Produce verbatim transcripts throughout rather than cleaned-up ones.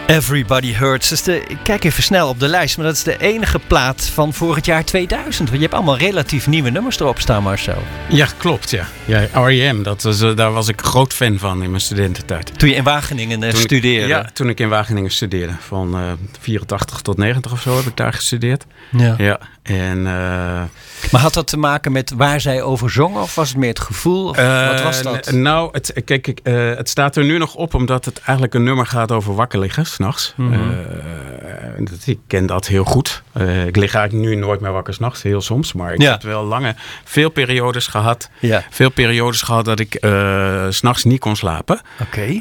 Everybody Hurts. Dus de, ik kijk even snel op de lijst, maar dat is de enige plaat van voor het jaar tweeduizend. Want je hebt allemaal relatief nieuwe nummers erop staan, Marcel. Ja, klopt, ja. ja R E M, dat was, uh, daar was ik groot fan van in mijn studententijd. Toen je in Wageningen uh, toen studeerde? Ik, ja, toen ik in Wageningen studeerde. Van uh, vierentachtig tot negentig of zo heb ik daar gestudeerd. Ja. ja en, uh, maar had dat te maken met waar zij over zongen? Of was het meer het gevoel? Of uh, wat was dat? N- nou, het, kijk, ik, uh, het staat er nu nog op omdat het eigenlijk een nummer gaat over wakker liggen, 's nachts. Mm-hmm. Uh, ik ken dat heel goed. Uh, ik lig eigenlijk nu nooit meer wakker 's nachts, heel soms. Maar ik ja. heb wel lange, veel periodes gehad. Ja. Veel periodes gehad dat ik uh, 's nachts niet kon slapen. Oké. Okay.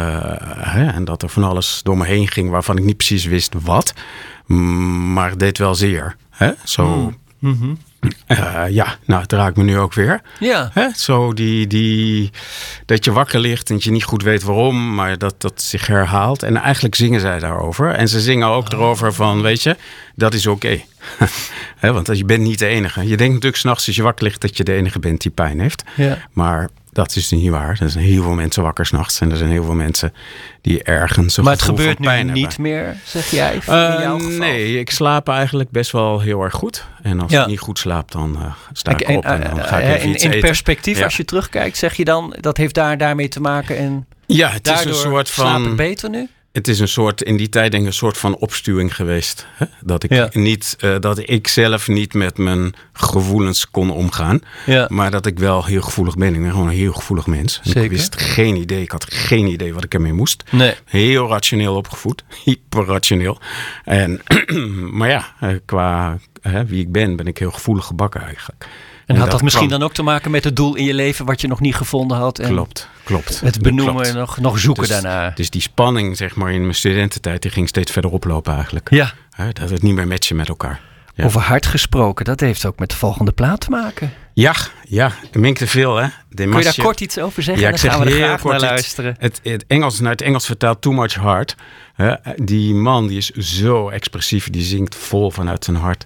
Uh, en dat er van alles door me heen ging waarvan ik niet precies wist wat. Maar het deed wel zeer. Hè? Zo... Mm-hmm. Uh, ja, nou, het raakt me nu ook weer. Ja. Hè? Zo die, die, dat je wakker ligt en dat je niet goed weet waarom, maar dat dat zich herhaalt. En eigenlijk zingen zij daarover. En ze zingen ook oh. erover van, weet je, dat is oké. Okay. Want je bent niet de enige. Je denkt natuurlijk 's nachts als je wakker ligt dat je de enige bent die pijn heeft. Ja. Maar dat is niet waar. Er zijn heel veel mensen wakker 's nachts. En er zijn heel veel mensen die ergens een maar het gebeurt van pijn nu hebben. niet meer, zeg jij? In Uh, jouw geval? Nee, ik slaap eigenlijk best wel heel erg goed. En als ja. ik niet goed slaap, dan uh, sta ik en, op en dan ga ik uh, even in, iets in eten. perspectief, ja. als je terugkijkt, zeg je dan dat heeft daar daarmee te maken en ja, het daardoor is een soort van, slaap ik beter nu? Het is een soort, in die tijd denk ik een soort van opstuwing geweest. Hè? Dat, ik ja. niet, uh, dat ik zelf niet met mijn gevoelens kon omgaan. Ja. Maar dat ik wel heel gevoelig ben. Ik ben gewoon een heel gevoelig mens. Zeker. Ik wist geen idee. Ik had geen idee wat ik ermee moest. Nee. Heel rationeel opgevoed. Hyperrationeel. En, maar ja, qua hè, wie ik ben, ben ik heel gevoelig gebakken eigenlijk. En, en had dat, dat misschien kwam... dan ook te maken met het doel in je leven wat je nog niet gevonden had? En klopt, klopt. Het benoemen klopt. en nog, nog zoeken dus, daarna. Dus die spanning, zeg maar, in mijn studententijd, die ging steeds verder oplopen eigenlijk. Ja. He, dat het niet meer matchen met elkaar. Ja. Over hard gesproken, dat heeft ook met de volgende plaat te maken. Ja, ja, ik mink te veel, hè. Kun je daar kort iets over zeggen? Ja, Dan gaan we er graag kort naar luisteren. Het, het, het Engels, naar het Engels vertaald Too Much Heart. He, die man die is zo expressief, die zingt vol vanuit zijn hart.